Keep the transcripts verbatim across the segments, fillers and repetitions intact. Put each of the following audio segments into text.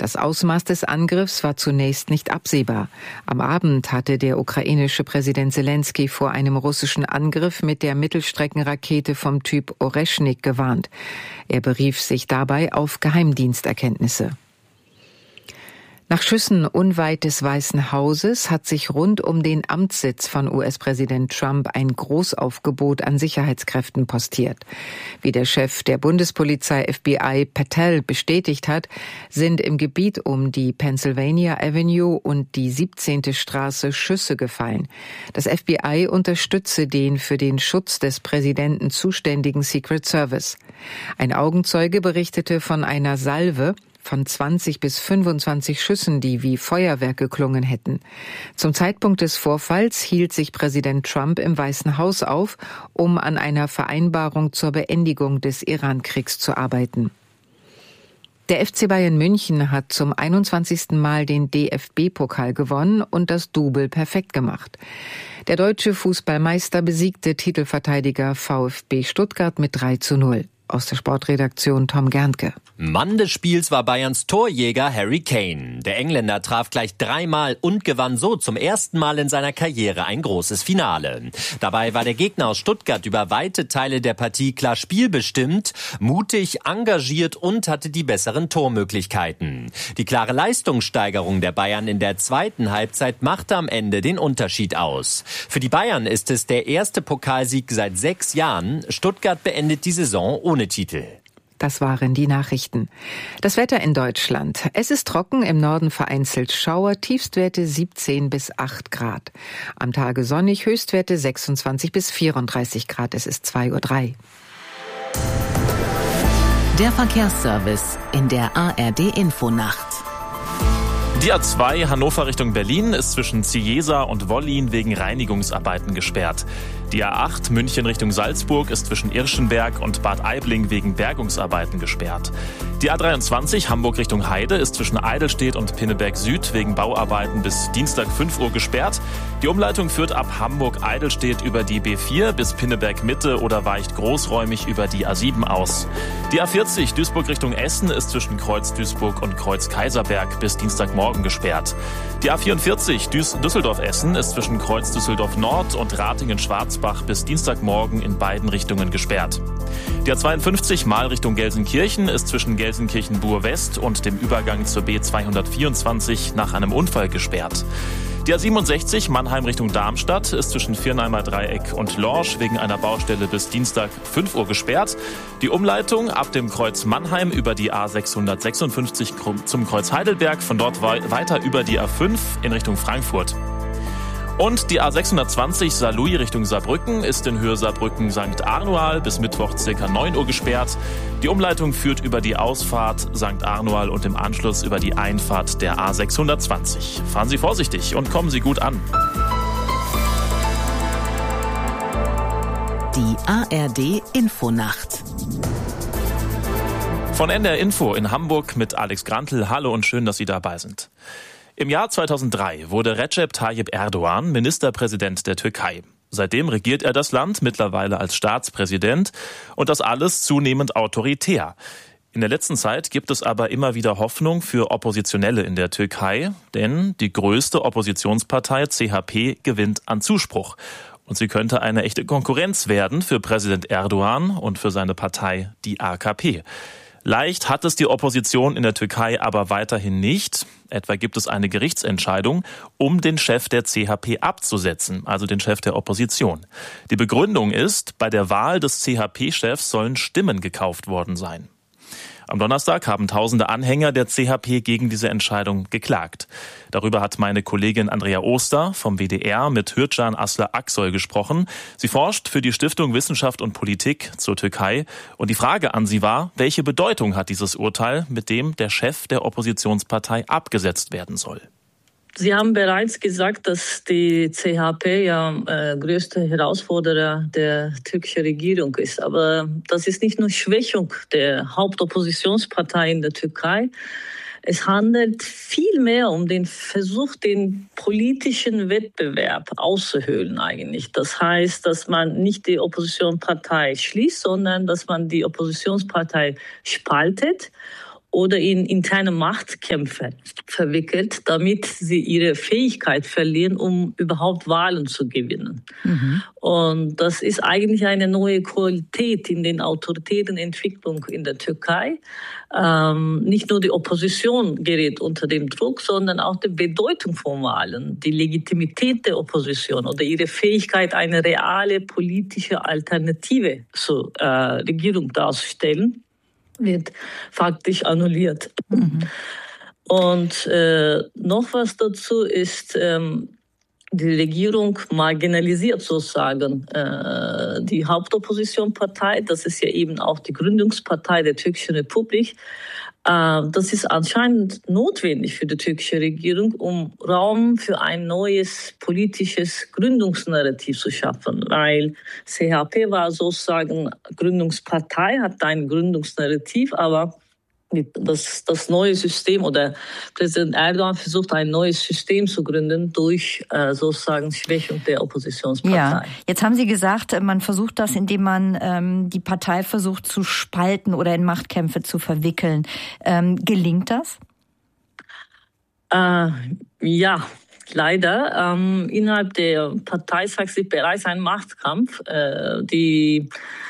Das Ausmaß des Angriffs war zunächst nicht absehbar. Am Abend hatte der ukrainische Präsident Selenskyj vor einem russischen Angriff mit der Mittelstreckenrakete vom Typ Oreschnik gewarnt. Er berief sich dabei auf Geheimdiensterkenntnisse. Nach Schüssen unweit des Weißen Hauses hat sich rund um den Amtssitz von U S-Präsident Trump ein Großaufgebot an Sicherheitskräften postiert. Wie der Chef der Bundespolizei F B I Patel bestätigt hat, sind im Gebiet um die Pennsylvania Avenue und die siebzehnte Straße Schüsse gefallen. Das F B I unterstütze den für den Schutz des Präsidenten zuständigen Secret Service. Ein Augenzeuge berichtete von einer Salve von zwanzig bis fünfundzwanzig Schüssen, die wie Feuerwerk geklungen hätten. Zum Zeitpunkt des Vorfalls hielt sich Präsident Trump im Weißen Haus auf, um an einer Vereinbarung zur Beendigung des Iran-Kriegs zu arbeiten. Der F C Bayern München hat zum einundzwanzigsten Mal den D F B-Pokal gewonnen und das Double perfekt gemacht. Der deutsche Fußballmeister besiegte Titelverteidiger VfB Stuttgart mit drei zu null. Aus der Sportredaktion Tom Gerntke. Mann des Spiels war Bayerns Torjäger Harry Kane. Der Engländer traf gleich dreimal und gewann so zum ersten Mal in seiner Karriere ein großes Finale. Dabei war der Gegner aus Stuttgart über weite Teile der Partie klar spielbestimmt, mutig, engagiert und hatte die besseren Tormöglichkeiten. Die klare Leistungssteigerung der Bayern in der zweiten Halbzeit machte am Ende den Unterschied aus. Für die Bayern ist es der erste Pokalsieg seit sechs Jahren. Stuttgart beendet die Saison ohne Titel. Das waren die Nachrichten. Das Wetter in Deutschland. Es ist trocken, im Norden vereinzelt Schauer, Tiefstwerte siebzehn bis acht Grad. Am Tage sonnig, Höchstwerte sechsundzwanzig bis vierunddreißig Grad. Es ist zwei Uhr drei. Der Verkehrsservice in der A R D-Infonacht. Die A zwei Hannover Richtung Berlin ist zwischen Ziesa und Wollin wegen Reinigungsarbeiten gesperrt. Die A acht München Richtung Salzburg ist zwischen Irschenberg und Bad Aibling wegen Bergungsarbeiten gesperrt. Die A dreiundzwanzig Hamburg Richtung Heide ist zwischen Eidelstedt und Pinneberg Süd wegen Bauarbeiten bis Dienstag fünf Uhr gesperrt. Die Umleitung führt ab Hamburg-Eidelstedt über die B vier bis Pinneberg Mitte oder weicht großräumig über die A sieben aus. Die A vierzig Duisburg Richtung Essen ist zwischen Kreuz Duisburg und Kreuz Kaiserberg bis Dienstagmorgen gesperrt. Die A vierundvierzig Düsseldorf-Essen ist zwischen Kreuz Düsseldorf Nord und Ratingen-Schwarzbach bis Dienstagmorgen in beiden Richtungen gesperrt. Die A zweiundfünfzig Mal Richtung Gelsenkirchen ist zwischen Gelsenkirchen-Bur-West und dem Übergang zur B zweihundertvierundzwanzig nach einem Unfall gesperrt. Die A siebenundsechzig Mannheim Richtung Darmstadt ist zwischen Firnheimer Dreieck und Lorsch wegen einer Baustelle bis Dienstag fünf Uhr gesperrt. Die Umleitung ab dem Kreuz Mannheim über die A sechshundertsechsundfünfzig zum Kreuz Heidelberg, von dort weiter über die A fünf in Richtung Frankfurt. Und die A sechshundertzwanzig Saarlouis Richtung Saarbrücken ist in Höhe Saarbrücken Sankt Arnoal bis Mittwoch ca. neun Uhr gesperrt. Die Umleitung führt über die Ausfahrt Sankt Arnoal und im Anschluss über die Einfahrt der A sechshundertzwanzig. Fahren Sie vorsichtig und kommen Sie gut an. Die A R D-Infonacht. Von N D R Info in Hamburg mit Alex Grantl. Hallo und schön, dass Sie dabei sind. Im Jahr zweitausenddrei wurde Recep Tayyip Erdoğan Ministerpräsident der Türkei. Seitdem regiert er das Land mittlerweile als Staatspräsident und das alles zunehmend autoritär. In der letzten Zeit gibt es aber immer wieder Hoffnung für Oppositionelle in der Türkei, denn die größte Oppositionspartei C H P gewinnt an Zuspruch. Und sie könnte eine echte Konkurrenz werden für Präsident Erdoğan und für seine Partei, die A K P. Leicht hat es die Opposition in der Türkei aber weiterhin nicht. Etwa gibt es eine Gerichtsentscheidung, um den Chef der C H P abzusetzen, also den Chef der Opposition. Die Begründung ist, bei der Wahl des C H P-Chefs sollen Stimmen gekauft worden sein. Am Donnerstag haben tausende Anhänger der C H P gegen diese Entscheidung geklagt. Darüber hat meine Kollegin Andrea Oster vom W D R mit Hürcan Aslı Aksoy gesprochen. Sie forscht für die Stiftung Wissenschaft und Politik zur Türkei. Und die Frage an sie war, welche Bedeutung hat dieses Urteil, mit dem der Chef der Oppositionspartei abgesetzt werden soll? Sie haben bereits gesagt, dass die C H P ja äh, größte Herausforderer der türkischen Regierung ist. Aber das ist nicht nur Schwächung der Hauptoppositionspartei in der Türkei. Es handelt vielmehr um den Versuch, den politischen Wettbewerb auszuhöhlen eigentlich. Das heißt, dass man nicht die Oppositionspartei schließt, sondern dass man die Oppositionspartei spaltet, oder in interne Machtkämpfe verwickelt, damit sie ihre Fähigkeit verlieren, um überhaupt Wahlen zu gewinnen. Mhm. Und das ist eigentlich eine neue Qualität in den Autoritätenentwicklung in der Türkei. Ähm, nicht nur die Opposition gerät unter dem Druck, sondern auch die Bedeutung von Wahlen, die Legitimität der Opposition oder ihre Fähigkeit, eine reale politische Alternative zur äh, Regierung darzustellen, wird faktisch annulliert. Mhm. Und äh, noch was dazu ist, ähm, die Regierung marginalisiert sozusagen äh, die Hauptoppositionspartei. Das ist ja eben auch die Gründungspartei der Türkischen Republik. Äh, das ist anscheinend notwendig für die türkische Regierung, um Raum für ein neues politisches Gründungsnarrativ zu schaffen. Weil C H P war sozusagen Gründungspartei, hat ein Gründungsnarrativ, aber Das, das neue System oder Präsident Erdogan versucht ein neues System zu gründen durch äh, sozusagen Schwächung der Oppositionspartei. Ja, jetzt haben Sie gesagt, man versucht das, indem man ähm, die Partei versucht zu spalten oder in Machtkämpfe zu verwickeln. Ähm, gelingt das? Äh, ja. Leider. Ähm, innerhalb der Partei zeigt sich bereits ein Machtkampf. Äh, die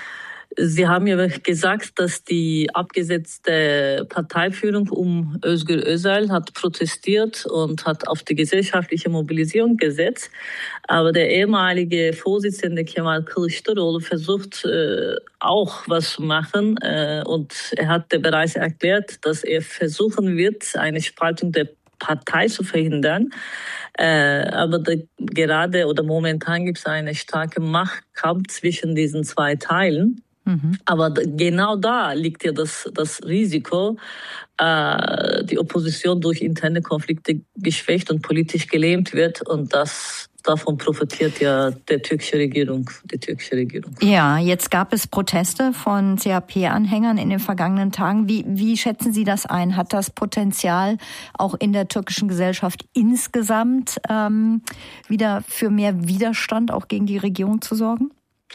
Sie haben ja gesagt, dass die abgesetzte Parteiführung um Özgür Özel hat protestiert und hat auf die gesellschaftliche Mobilisierung gesetzt. Aber der ehemalige Vorsitzende Kemal Kılıçdaroğlu versucht äh, auch was zu machen. Äh, und er hat bereits erklärt, dass er versuchen wird, eine Spaltung der Partei zu verhindern. Äh, aber da, gerade oder momentan gibt es einen starken Machtkampf zwischen diesen zwei Teilen. Mhm. Aber genau da liegt ja das, das Risiko, äh, die Opposition durch interne Konflikte geschwächt und politisch gelähmt wird. Und das, davon profitiert ja der türkische Regierung, die türkische Regierung. Ja, jetzt gab es Proteste von C H P-Anhängern in den vergangenen Tagen. Wie, wie schätzen Sie das ein? Hat das Potenzial, auch in der türkischen Gesellschaft insgesamt ähm, wieder für mehr Widerstand auch gegen die Regierung zu sorgen?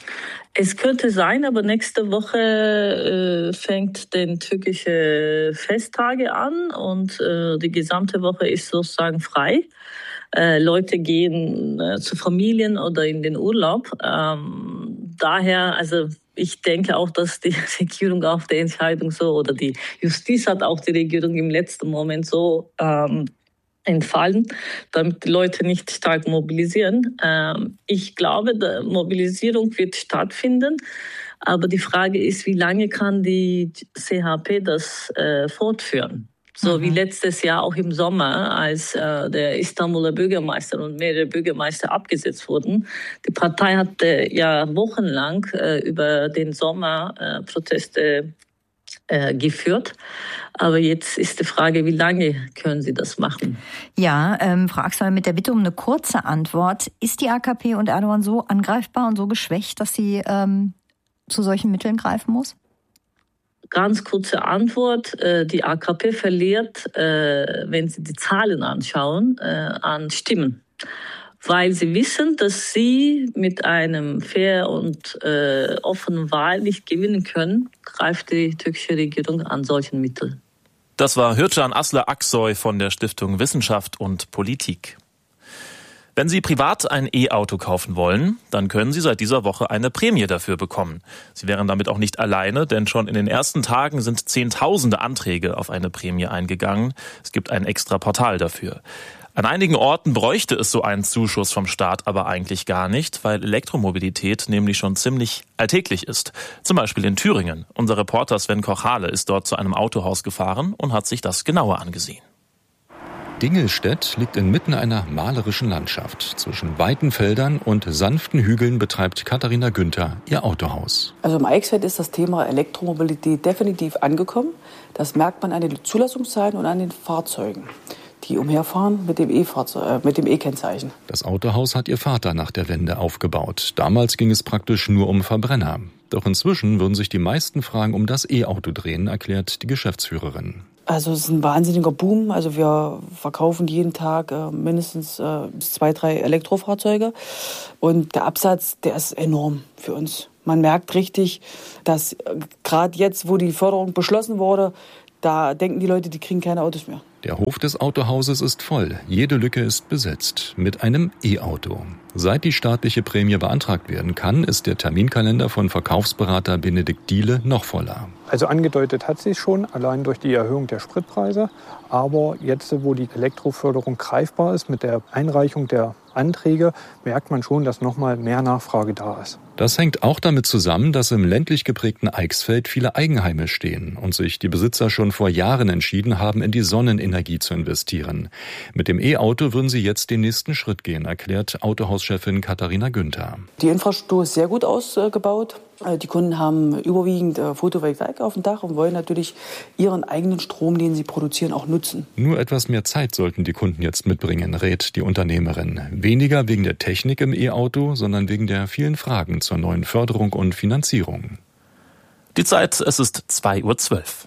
Es könnte sein, aber nächste Woche äh, fängt den türkische Festtage an und äh, die gesamte Woche ist sozusagen frei. Äh, Leute gehen äh, zu Familien oder in den Urlaub. Ähm, daher, also ich denke auch, dass die Regierung auf der Entscheidung so oder die Justiz hat auch die Regierung im letzten Moment so ähm, entfallen, damit die Leute nicht stark mobilisieren. Ähm, ich glaube, die Mobilisierung wird stattfinden, aber die Frage ist, wie lange kann die C H P das äh, fortführen? So mhm. wie letztes Jahr auch im Sommer, als äh, der Istanbuler Bürgermeister und mehrere Bürgermeister abgesetzt wurden. Die Partei hatte ja wochenlang äh, über den Sommer äh, Proteste äh, geführt. Aber jetzt ist die Frage, wie lange können Sie das machen? Ja, ähm, Frau Aksoy, mit der Bitte um eine kurze Antwort. Ist die A K P und Erdogan so angreifbar und so geschwächt, dass sie ähm, zu solchen Mitteln greifen muss? Ganz kurze Antwort. Die A K P verliert, wenn Sie die Zahlen anschauen, an Stimmen. Weil sie wissen, dass sie mit einem fair und offenen Wahl nicht gewinnen können, greift die türkische Regierung an solchen Mitteln. Das war Hürcan Aslı Aksoy von der Stiftung Wissenschaft und Politik. Wenn Sie privat ein E-Auto kaufen wollen, dann können Sie seit dieser Woche eine Prämie dafür bekommen. Sie wären damit auch nicht alleine, denn schon in den ersten Tagen sind Zehntausende Anträge auf eine Prämie eingegangen. Es gibt ein extra Portal dafür. An einigen Orten bräuchte es so einen Zuschuss vom Staat aber eigentlich gar nicht, weil Elektromobilität nämlich schon ziemlich alltäglich ist. Zum Beispiel in Thüringen. Unser Reporter Sven Kochale ist dort zu einem Autohaus gefahren und hat sich das genauer angesehen. Dingelstedt liegt inmitten einer malerischen Landschaft. Zwischen weiten Feldern und sanften Hügeln betreibt Katharina Günther ihr Autohaus. Also im Eichsfeld ist das Thema Elektromobilität definitiv angekommen. Das merkt man an den Zulassungszahlen und an den Fahrzeugen, die umherfahren mit dem E-Fahrzeug, äh, mit dem E-Kennzeichen. Das Autohaus hat ihr Vater nach der Wende aufgebaut. Damals ging es praktisch nur um Verbrenner. Doch inzwischen würden sich die meisten Fragen um das E-Auto drehen, erklärt die Geschäftsführerin. Also es ist ein wahnsinniger Boom. Also wir verkaufen jeden Tag äh, mindestens äh, zwei, drei Elektrofahrzeuge. Und der Absatz, der ist enorm für uns. Man merkt richtig, dass äh, gerade jetzt, wo die Förderung beschlossen wurde, Da denken die Leute, die kriegen keine Autos mehr. Der Hof des Autohauses ist voll. Jede Lücke ist besetzt mit einem E-Auto. Seit die staatliche Prämie beantragt werden kann, ist der Terminkalender von Verkaufsberater Benedikt Diele noch voller. Also angedeutet hat sich schon, allein durch die Erhöhung der Spritpreise. Aber jetzt, wo die Elektroförderung greifbar ist mit der Einreichung der Anträge, merkt man schon, dass noch mal mehr Nachfrage da ist. Das hängt auch damit zusammen, dass im ländlich geprägten Eichsfeld viele Eigenheime stehen und sich die Besitzer schon vor Jahren entschieden haben, in die Sonnenenergie zu investieren. Mit dem E-Auto würden sie jetzt den nächsten Schritt gehen, erklärt Autohauschefin Katharina Günther. Die Infrastruktur ist sehr gut ausgebaut. Die Kunden haben überwiegend Photovoltaik auf dem Dach und wollen natürlich ihren eigenen Strom, den sie produzieren, auch nutzen. Nur etwas mehr Zeit sollten die Kunden jetzt mitbringen, rät die Unternehmerin. Weniger wegen der Technik im E-Auto, sondern wegen der vielen Fragen zur neuen Förderung und Finanzierung. Die Zeit, es ist zwei Uhr zwölf.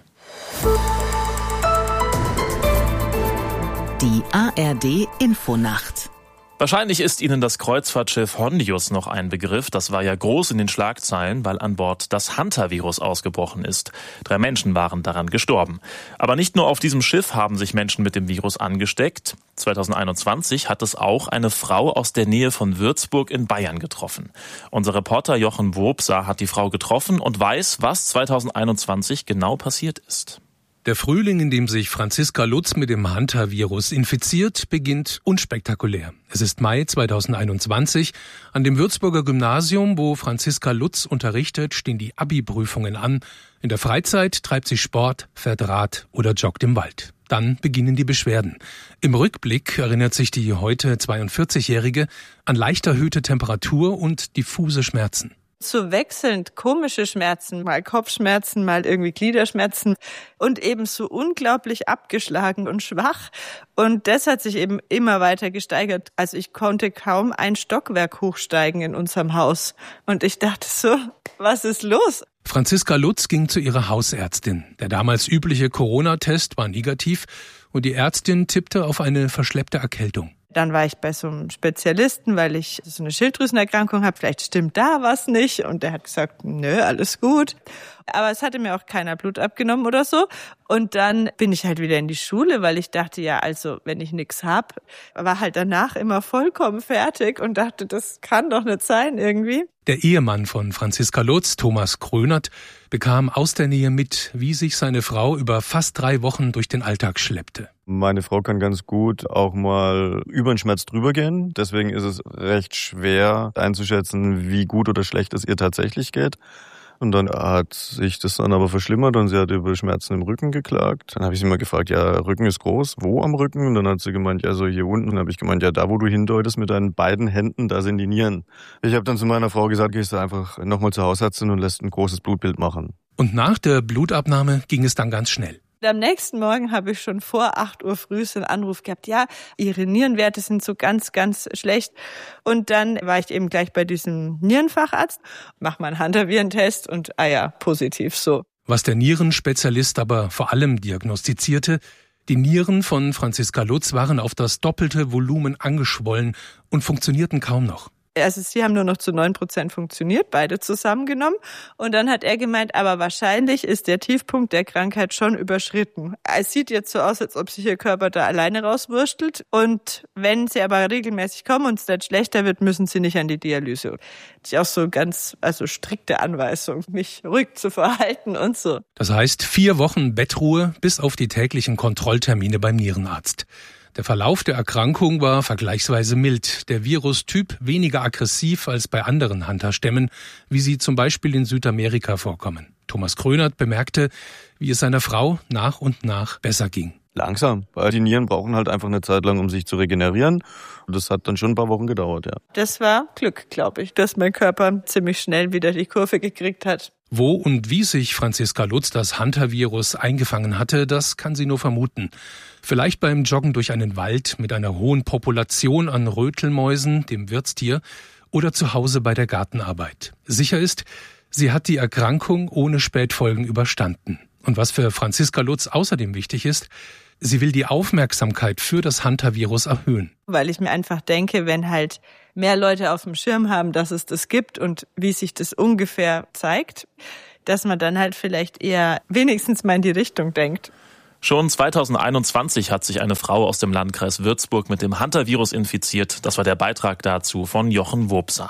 Die A R D Infonacht. Wahrscheinlich ist Ihnen das Kreuzfahrtschiff Hondius noch ein Begriff. Das war ja groß in den Schlagzeilen, weil an Bord das Hantavirus ausgebrochen ist. Drei Menschen waren daran gestorben. Aber nicht nur auf diesem Schiff haben sich Menschen mit dem Virus angesteckt. zwanzig einundzwanzig hat es auch eine Frau aus der Nähe von Würzburg in Bayern getroffen. Unser Reporter Jochen Wobser hat die Frau getroffen und weiß, was zwanzig einundzwanzig genau passiert ist. Der Frühling, in dem sich Franziska Lutz mit dem Hantavirus infiziert, beginnt unspektakulär. Es ist Mai zwanzig einundzwanzig. An dem Würzburger Gymnasium, wo Franziska Lutz unterrichtet, stehen die Abi-Prüfungen an. In der Freizeit treibt sie Sport, fährt Rad oder joggt im Wald. Dann beginnen die Beschwerden. Im Rückblick erinnert sich die heute zweiundvierzigjährige an leicht erhöhte Temperatur und diffuse Schmerzen. So wechselnd komische Schmerzen, mal Kopfschmerzen, mal irgendwie Gliederschmerzen und eben so unglaublich abgeschlagen und schwach. Und das hat sich eben immer weiter gesteigert. Also ich konnte kaum ein Stockwerk hochsteigen in unserem Haus. Und ich dachte so, was ist los? Franziska Lutz ging zu ihrer Hausärztin. Der damals übliche Corona-Test war negativ und die Ärztin tippte auf eine verschleppte Erkältung. Dann war ich bei so einem Spezialisten, weil ich so eine Schilddrüsenerkrankung habe. Vielleicht stimmt da was nicht. Und der hat gesagt, nö, alles gut. Aber es hatte mir auch keiner Blut abgenommen oder so. Und dann bin ich halt wieder in die Schule, weil ich dachte, ja, also wenn ich nichts hab, war halt danach immer vollkommen fertig und dachte, das kann doch nicht sein irgendwie. Der Ehemann von Franziska Lutz, Thomas Krönert, bekam aus der Nähe mit, wie sich seine Frau über fast drei Wochen durch den Alltag schleppte. Meine Frau kann ganz gut auch mal über den Schmerz drüber gehen. Deswegen ist es recht schwer einzuschätzen, wie gut oder schlecht es ihr tatsächlich geht. Und dann hat sich das dann aber verschlimmert und sie hat über Schmerzen im Rücken geklagt. Dann habe ich sie mal gefragt, ja, Rücken ist groß, wo am Rücken? Und dann hat sie gemeint, ja, so hier unten. Und dann habe ich gemeint, ja, da wo du hindeutest mit deinen beiden Händen, da sind die Nieren. Ich habe dann zu meiner Frau gesagt, gehst du einfach nochmal zur Hausärztin und lässt ein großes Blutbild machen. Und nach der Blutabnahme ging es dann ganz schnell. Am nächsten Morgen habe ich schon vor acht Uhr früh einen Anruf gehabt, ja, ihre Nierenwerte sind so ganz, ganz schlecht. Und dann war ich eben gleich bei diesem Nierenfacharzt, mach mal einen Hantavirentest und ah ja, positiv so. Was der Nierenspezialist aber vor allem diagnostizierte, die Nieren von Franziska Lutz waren auf das doppelte Volumen angeschwollen und funktionierten kaum noch. Also sie haben nur noch zu neun Prozent funktioniert, beide zusammengenommen. Und dann hat er gemeint, aber wahrscheinlich ist der Tiefpunkt der Krankheit schon überschritten. Es sieht jetzt so aus, als ob sich ihr Körper da alleine rauswurstelt. Und wenn sie aber regelmäßig kommen und es dann schlechter wird, müssen sie nicht an die Dialyse. Das ist auch so ganz, also strikte Anweisung, mich ruhig zu verhalten und so. Das heißt vier Wochen Bettruhe bis auf die täglichen Kontrolltermine beim Nierenarzt. Der Verlauf der Erkrankung war vergleichsweise mild, der Virustyp weniger aggressiv als bei anderen Hunter-Stämmen, wie sie zum Beispiel in Südamerika vorkommen. Thomas Krönert bemerkte, wie es seiner Frau nach und nach besser ging. Langsam, weil die Nieren brauchen halt einfach eine Zeit lang, um sich zu regenerieren. Und das hat dann schon ein paar Wochen gedauert, ja. Das war Glück, glaube ich, dass mein Körper ziemlich schnell wieder die Kurve gekriegt hat. Wo und wie sich Franziska Lutz das Hunter-Virus eingefangen hatte, das kann sie nur vermuten. Vielleicht beim Joggen durch einen Wald mit einer hohen Population an Rötelmäusen, dem Wirtstier, oder zu Hause bei der Gartenarbeit. Sicher ist, sie hat die Erkrankung ohne Spätfolgen überstanden. Und was für Franziska Lutz außerdem wichtig ist, sie will die Aufmerksamkeit für das Hunter-Virus erhöhen. Weil ich mir einfach denke, wenn halt mehr Leute auf dem Schirm haben, dass es das gibt und wie sich das ungefähr zeigt, dass man dann halt vielleicht eher wenigstens mal in die Richtung denkt. Schon zweitausendeinundzwanzig hat sich eine Frau aus dem Landkreis Würzburg mit dem Hantavirus infiziert. Das war der Beitrag dazu von Jochen Wobser.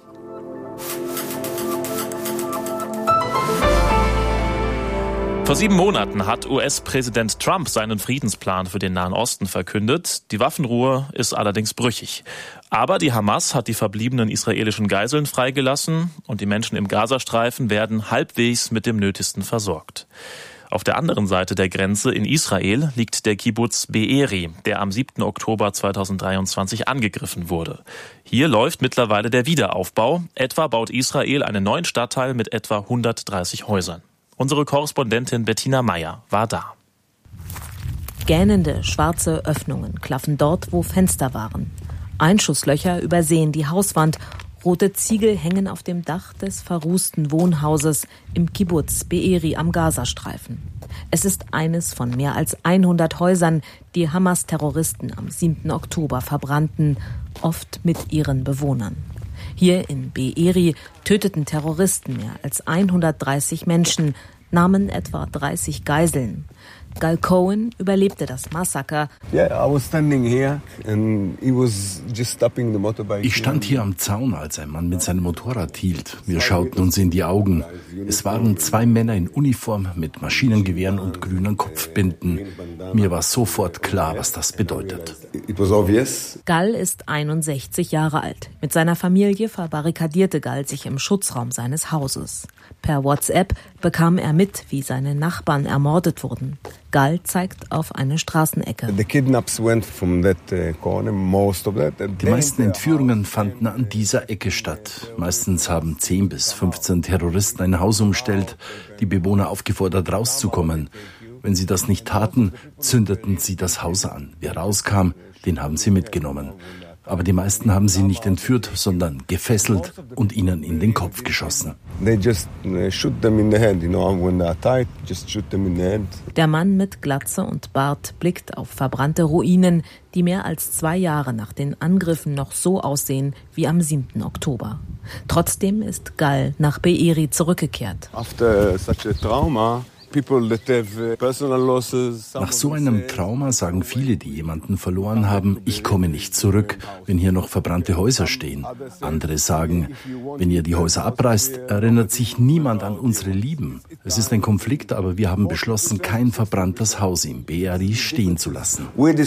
Vor sieben Monaten hat U S-Präsident Trump seinen Friedensplan für den Nahen Osten verkündet. Die Waffenruhe ist allerdings brüchig. Aber die Hamas hat die verbliebenen israelischen Geiseln freigelassen und die Menschen im Gazastreifen werden halbwegs mit dem Nötigsten versorgt. Auf der anderen Seite der Grenze in Israel liegt der Kibbuz Be'eri, der am siebten Oktober zweitausenddreiundzwanzig angegriffen wurde. Hier läuft mittlerweile der Wiederaufbau. Etwa baut Israel einen neuen Stadtteil mit etwa hundertdreißig Häusern. Unsere Korrespondentin Bettina Meyer war da. Gähnende schwarze Öffnungen klaffen dort, wo Fenster waren. Einschusslöcher übersehen die Hauswand. Rote Ziegel hängen auf dem Dach des verrußten Wohnhauses im Kibbuz Be'eri am Gazastreifen. Es ist eines von mehr als hundert Häusern, die Hamas-Terroristen am siebten Oktober verbrannten, oft mit ihren Bewohnern. Hier in Be'eri töteten Terroristen mehr als hundertdreißig Menschen, nahmen etwa dreißig Geiseln. Gal Cohen überlebte das Massaker. Ich stand hier am Zaun, als ein Mann mit seinem Motorrad hielt. Wir schauten uns in die Augen. Es waren zwei Männer in Uniform mit Maschinengewehren und grünen Kopfbinden. Mir war sofort klar, was das bedeutet. Gal ist einundsechzig Jahre alt. Mit seiner Familie verbarrikadierte Gal sich im Schutzraum seines Hauses. Per WhatsApp bekam er mit, wie seine Nachbarn ermordet wurden. Gal zeigt auf eine Straßenecke. Die meisten Entführungen fanden an dieser Ecke statt. Meistens haben zehn bis fünfzehn Terroristen ein Haus umstellt, die Bewohner aufgefordert, rauszukommen. Wenn sie das nicht taten, zündeten sie das Haus an. Wer rauskam, den haben sie mitgenommen. Aber die meisten haben sie nicht entführt, sondern gefesselt und ihnen in den Kopf geschossen. Der Mann mit Glatze und Bart blickt auf verbrannte Ruinen, die mehr als zwei Jahre nach den Angriffen noch so aussehen wie am siebten Oktober. Trotzdem ist Gal nach Be'eri zurückgekehrt. After such a trauma, Nach so einem Trauma sagen viele, die jemanden verloren haben, ich komme nicht zurück, wenn hier noch verbrannte Häuser stehen. Andere sagen, wenn ihr die Häuser abreißt, erinnert sich niemand an unsere Lieben. Es ist ein Konflikt, aber wir haben beschlossen, kein verbranntes Haus in Be'eri stehen zu lassen.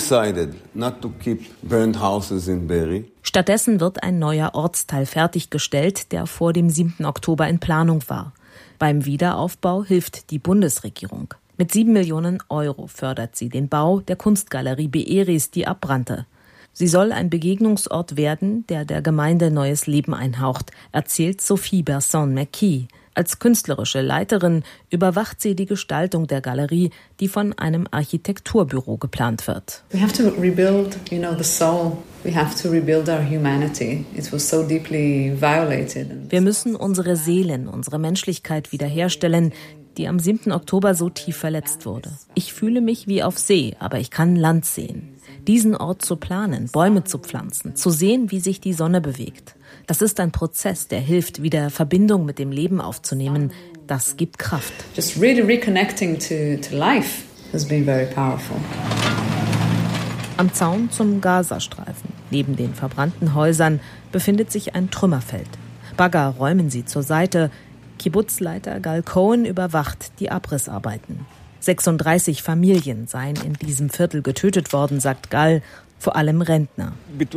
Stattdessen wird ein neuer Ortsteil fertiggestellt, der vor dem siebten Oktober in Planung war. Beim Wiederaufbau hilft die Bundesregierung. Mit sieben Millionen Euro fördert sie den Bau der Kunstgalerie Be'eris, die abbrannte. Sie soll ein Begegnungsort werden, der der Gemeinde neues Leben einhaucht, erzählt Sophie Berson-McKee. Als künstlerische Leiterin überwacht sie die Gestaltung der Galerie, die von einem Architekturbüro geplant wird. We have to rebuild, you know, the soul. We have to rebuild our humanity. It was so deeply violated. Wir müssen unsere Seelen, unsere Menschlichkeit wiederherstellen, die am siebten Oktober so tief verletzt wurde. Ich fühle mich wie auf See, aber ich kann Land sehen. Diesen Ort zu planen, Bäume zu pflanzen, zu sehen, wie sich die Sonne bewegt. Das ist ein Prozess, der hilft, wieder Verbindung mit dem Leben aufzunehmen. Das gibt Kraft. Just really reconnecting to, to life has been very powerful. Am Zaun zum Gazastreifen, neben den verbrannten Häusern, befindet sich ein Trümmerfeld. Bagger räumen sie zur Seite. Kibbutzleiter Gal Cohen überwacht die Abrissarbeiten. sechsunddreißig Familien seien in diesem Viertel getötet worden, sagt Gal, vor allem Rentner.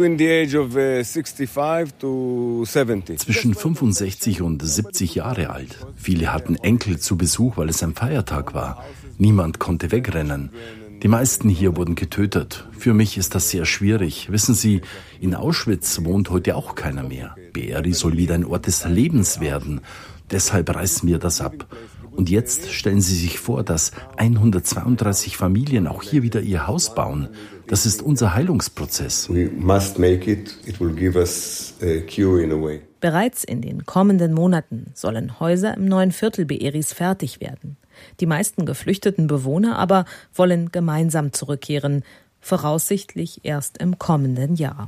Zwischen fünfundsechzig und siebzig Jahre alt. Viele hatten Enkel zu Besuch, weil es ein Feiertag war. Niemand konnte wegrennen. Die meisten hier wurden getötet. Für mich ist das sehr schwierig. Wissen Sie, in Auschwitz wohnt heute auch keiner mehr. Be'eri soll wieder ein Ort des Lebens werden. Deshalb reißen wir das ab. Und jetzt stellen Sie sich vor, dass hundertzweiunddreißig Familien auch hier wieder ihr Haus bauen. Das ist unser Heilungsprozess. We must make it. It will give us a cure in a way. Bereits in den kommenden Monaten sollen Häuser im neuen Viertel Be'eris fertig werden. Die meisten geflüchteten Bewohner aber wollen gemeinsam zurückkehren, voraussichtlich erst im kommenden Jahr.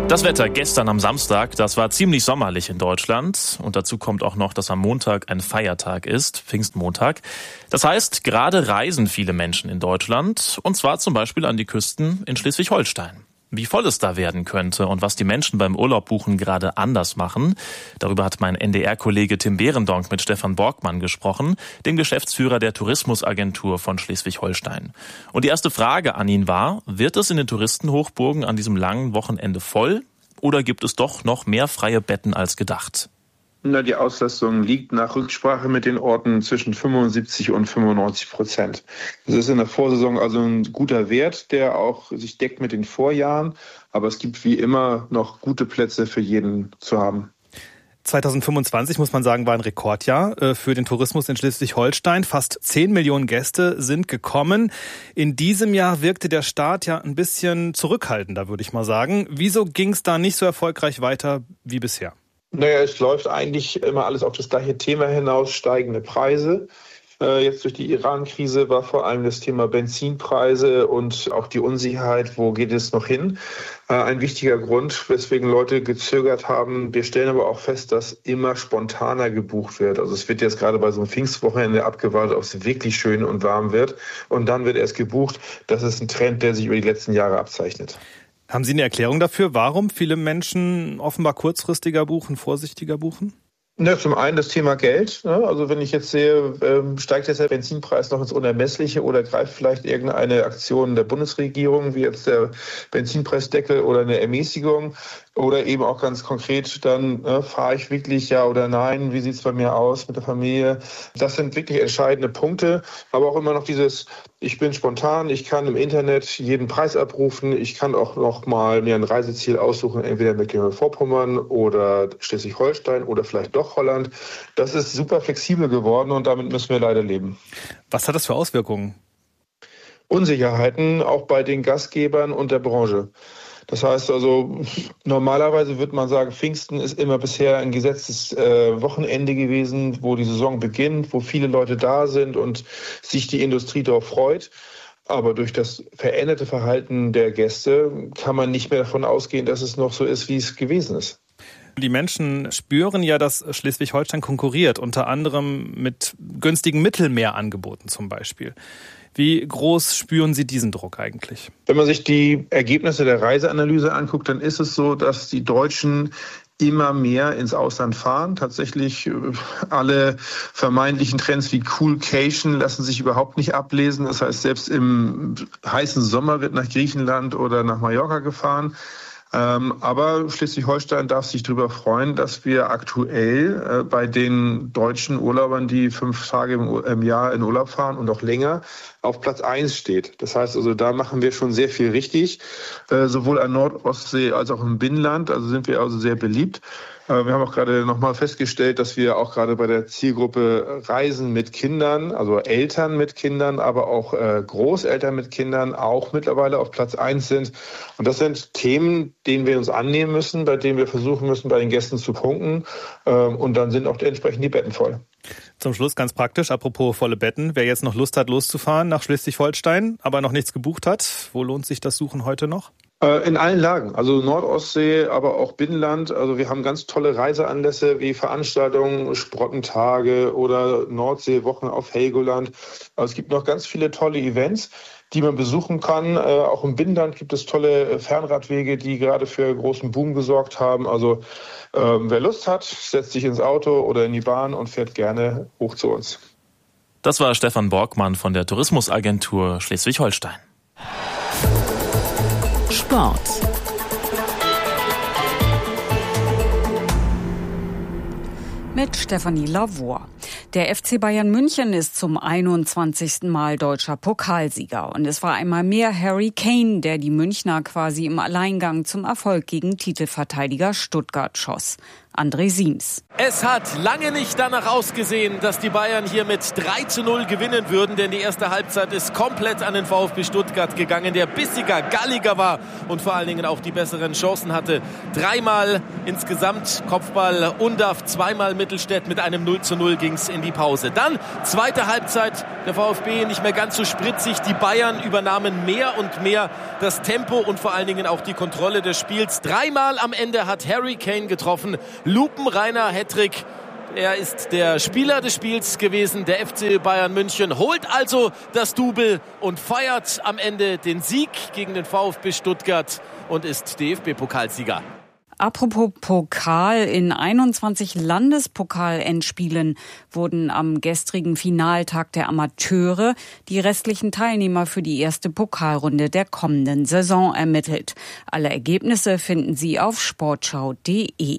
Das Wetter gestern am Samstag, das war ziemlich sommerlich in Deutschland. Und dazu kommt auch noch, dass am Montag ein Feiertag ist, Pfingstmontag. Das heißt, gerade reisen viele Menschen in Deutschland, und zwar zum Beispiel an die Küsten in Schleswig-Holstein. Wie voll es da werden könnte und was die Menschen beim Urlaub buchen gerade anders machen, darüber hat mein N D R-Kollege Tim Behrendonck mit Stefan Borgmann gesprochen, dem Geschäftsführer der Tourismusagentur von Schleswig-Holstein. Und die erste Frage an ihn war, wird es in den Touristenhochburgen an diesem langen Wochenende voll oder gibt es doch noch mehr freie Betten als gedacht? Na, die Auslastung liegt nach Rücksprache mit den Orten zwischen fünfundsiebzig und fünfundneunzig Prozent. Das ist in der Vorsaison also ein guter Wert, der auch sich deckt mit den Vorjahren. Aber es gibt wie immer noch gute Plätze für jeden zu haben. zwanzig fünfundzwanzig, muss man sagen, war ein Rekordjahr für den Tourismus in Schleswig-Holstein. Fast zehn Millionen Gäste sind gekommen. In diesem Jahr wirkte der Start ja ein bisschen zurückhaltender, würde ich mal sagen. Wieso ging es da nicht so erfolgreich weiter wie bisher? Naja, es läuft eigentlich immer alles auf das gleiche Thema hinaus, steigende Preise. Jetzt durch die Iran-Krise war vor allem das Thema Benzinpreise und auch die Unsicherheit, wo geht es noch hin, ein wichtiger Grund, weswegen Leute gezögert haben. Wir stellen aber auch fest, dass immer spontaner gebucht wird. Also es wird jetzt gerade bei so einem Pfingstwochenende abgewartet, ob es wirklich schön und warm wird. Und dann wird erst gebucht. Das ist ein Trend, der sich über die letzten Jahre abzeichnet. Haben Sie eine Erklärung dafür, warum viele Menschen offenbar kurzfristiger buchen, vorsichtiger buchen? Ja, zum einen das Thema Geld. Also wenn ich jetzt sehe, steigt jetzt der Benzinpreis noch ins Unermessliche oder greift vielleicht irgendeine Aktion der Bundesregierung, wie jetzt der Benzinpreisdeckel oder eine Ermäßigung, oder eben auch ganz konkret dann, ne, fahre ich wirklich ja oder nein, wie sieht es bei mir aus mit der Familie. Das sind wirklich entscheidende Punkte, aber auch immer noch dieses, ich bin spontan, ich kann im Internet jeden Preis abrufen, ich kann auch noch mal mir ein Reiseziel aussuchen, entweder Mecklenburg-Vorpommern oder Schleswig-Holstein oder vielleicht doch Holland. Das ist super flexibel geworden und damit müssen wir leider leben. Was hat das für Auswirkungen? Unsicherheiten, auch bei den Gastgebern und der Branche. Das heißt also, normalerweise würde man sagen, Pfingsten ist immer bisher ein gesetztes äh, Wochenende gewesen, wo die Saison beginnt, wo viele Leute da sind und sich die Industrie darauf freut. Aber durch das veränderte Verhalten der Gäste kann man nicht mehr davon ausgehen, dass es noch so ist, wie es gewesen ist. Die Menschen spüren ja, dass Schleswig-Holstein konkurriert, unter anderem mit günstigen Mittelmeerangeboten zum Beispiel. Wie groß spüren Sie diesen Druck eigentlich? Wenn man sich die Ergebnisse der Reiseanalyse anguckt, dann ist es so, dass die Deutschen immer mehr ins Ausland fahren. Tatsächlich alle vermeintlichen Trends wie Coolcation lassen sich überhaupt nicht ablesen. Das heißt, selbst im heißen Sommer wird nach Griechenland oder nach Mallorca gefahren. Aber Schleswig-Holstein darf sich darüber freuen, dass wir aktuell bei den deutschen Urlaubern, die fünf Tage im Jahr in Urlaub fahren und auch länger, auf Platz eins steht. Das heißt also, da machen wir schon sehr viel richtig, sowohl an Nord-Ostsee als auch im Binnenland. Also sind wir also sehr beliebt. Wir haben auch gerade nochmal festgestellt, dass wir auch gerade bei der Zielgruppe Reisen mit Kindern, also Eltern mit Kindern, aber auch Großeltern mit Kindern auch mittlerweile auf Platz eins sind. Und das sind Themen, denen wir uns annehmen müssen, bei denen wir versuchen müssen, bei den Gästen zu punkten. Und dann sind auch entsprechend die Betten voll. Zum Schluss ganz praktisch, apropos volle Betten. Wer jetzt noch Lust hat, loszufahren nach Schleswig-Holstein, aber noch nichts gebucht hat, wo lohnt sich das Suchen heute noch? In allen Lagen, also Nordostsee, aber auch Binnenland. Also wir haben ganz tolle Reiseanlässe wie Veranstaltungen, Sprottentage oder Nordseewochen auf Helgoland. Also es gibt noch ganz viele tolle Events, die man besuchen kann. Auch im Binnenland gibt es tolle Fernradwege, die gerade für großen Boom gesorgt haben. Also ähm, wer Lust hat, setzt sich ins Auto oder in die Bahn und fährt gerne hoch zu uns. Das war Stefan Borgmann von der Tourismusagentur Schleswig-Holstein. Sport. Mit Stefanie Lavor. Der F C Bayern München ist zum einundzwanzigsten Mal deutscher Pokalsieger. Und es war einmal mehr Harry Kane, der die Münchner quasi im Alleingang zum Erfolg gegen Titelverteidiger Stuttgart schoss. André Siems. Es hat lange nicht danach ausgesehen, dass die Bayern hier mit drei zu null gewinnen würden, denn die erste Halbzeit ist komplett an den VfB Stuttgart gegangen, der bissiger, galliger war und vor allen Dingen auch die besseren Chancen hatte. Dreimal insgesamt Kopfball Undav, zweimal Mittelstädt mit einem null zu null ging übrigens in die Pause. Dann zweite Halbzeit, der VfB nicht mehr ganz so spritzig. Die Bayern übernahmen mehr und mehr das Tempo und vor allen Dingen auch die Kontrolle des Spiels. Dreimal am Ende hat Harry Kane getroffen. Lupenreiner Hattrick. Er ist der Spieler des Spiels gewesen. Der F C Bayern München holt also das Double und feiert am Ende den Sieg gegen den VfB Stuttgart und ist D F B-Pokalsieger. Apropos Pokal, in einundzwanzig Landespokal-Endspielen wurden am gestrigen Finaltag der Amateure die restlichen Teilnehmer für die erste Pokalrunde der kommenden Saison ermittelt. Alle Ergebnisse finden Sie auf sportschau punkt de.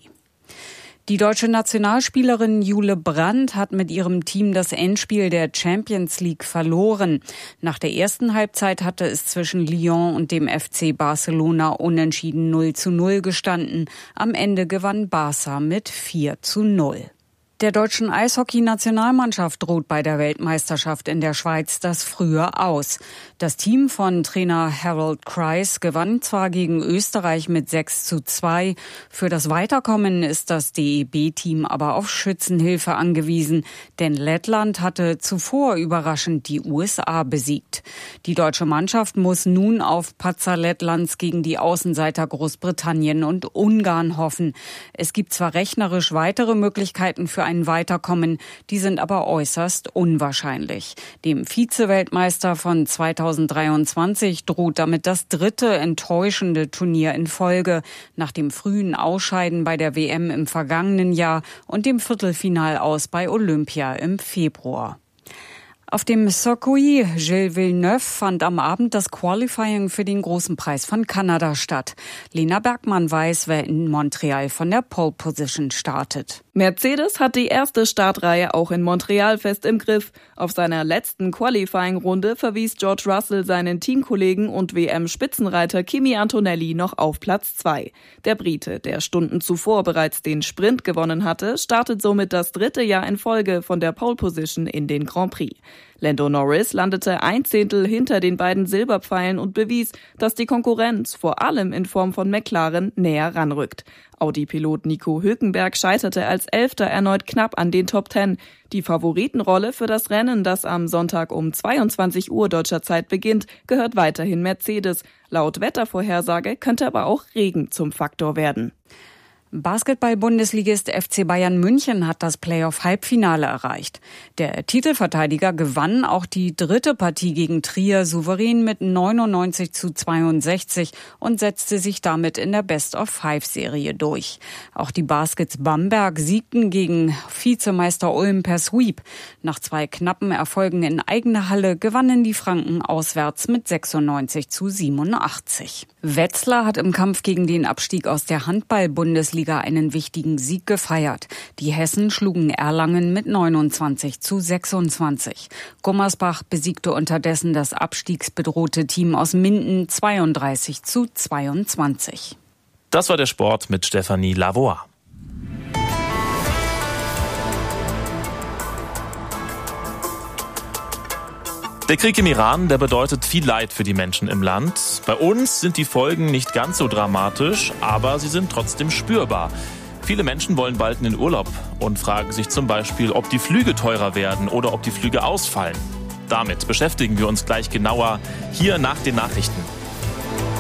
Die deutsche Nationalspielerin Jule Brandt hat mit ihrem Team das Endspiel der Champions League verloren. Nach der ersten Halbzeit hatte es zwischen Lyon und dem F C Barcelona unentschieden null zu null gestanden. Am Ende gewann Barca mit vier zu null. Der deutschen Eishockey-Nationalmannschaft droht bei der Weltmeisterschaft in der Schweiz das Frühe aus. Das Team von Trainer Harold Kreis gewann zwar gegen Österreich mit sechs zu zwei. Für das Weiterkommen ist das D E B-Team aber auf Schützenhilfe angewiesen, denn Lettland hatte zuvor überraschend die U S A besiegt. Die deutsche Mannschaft muss nun auf Patzer Lettlands gegen die Außenseiter Großbritannien und Ungarn hoffen. Es gibt zwar rechnerisch weitere Möglichkeiten für ein Weiterkommen, die sind aber äußerst unwahrscheinlich. Dem Vize-Weltmeister von zweitausenddreiundzwanzig droht damit das dritte enttäuschende Turnier in Folge, nach dem frühen Ausscheiden bei der W M im vergangenen Jahr und dem Viertelfinalaus bei Olympia im Februar. Auf dem Circuit Gilles Villeneuve fand am Abend das Qualifying für den Großen Preis von Kanada statt. Lena Bergmann weiß, wer in Montreal von der Pole Position startet. Mercedes hat die erste Startreihe auch in Montreal fest im Griff. Auf seiner letzten Qualifying-Runde verwies George Russell seinen Teamkollegen und W M-Spitzenreiter Kimi Antonelli noch auf Platz zwei. Der Brite, der Stunden zuvor bereits den Sprint gewonnen hatte, startet somit das dritte Jahr in Folge von der Pole Position in den Grand Prix. Lando Norris landete ein Zehntel hinter den beiden Silberpfeilen und bewies, dass die Konkurrenz vor allem in Form von McLaren näher ranrückt. Audi-Pilot Nico Hülkenberg scheiterte als Elfter erneut knapp an den Top Ten. Die Favoritenrolle für das Rennen, das am Sonntag um zweiundzwanzig Uhr deutscher Zeit beginnt, gehört weiterhin Mercedes. Laut Wettervorhersage könnte aber auch Regen zum Faktor werden. Basketball-Bundesligist F C Bayern München hat das Playoff-Halbfinale erreicht. Der Titelverteidiger gewann auch die dritte Partie gegen Trier souverän mit neunundneunzig zu zweiundsechzig und setzte sich damit in der Best-of-Five-Serie durch. Auch die Baskets Bamberg siegten gegen Vizemeister Ulm per Sweep. Nach zwei knappen Erfolgen in eigener Halle gewannen die Franken auswärts mit sechsundneunzig zu siebenundachtzig. Wetzlar hat im Kampf gegen den Abstieg aus der Handball-Bundesliga einen wichtigen Sieg gefeiert. Die Hessen schlugen Erlangen mit neunundzwanzig zu sechsundzwanzig. Gummersbach besiegte unterdessen das abstiegsbedrohte Team aus Minden zweiunddreißig zu zweiundzwanzig. Das war der Sport mit Stefanie Lavoie. Der Krieg im Iran, der bedeutet viel Leid für die Menschen im Land. Bei uns sind die Folgen nicht ganz so dramatisch, aber sie sind trotzdem spürbar. Viele Menschen wollen bald in den Urlaub und fragen sich zum Beispiel, ob die Flüge teurer werden oder ob die Flüge ausfallen. Damit beschäftigen wir uns gleich genauer hier nach den Nachrichten.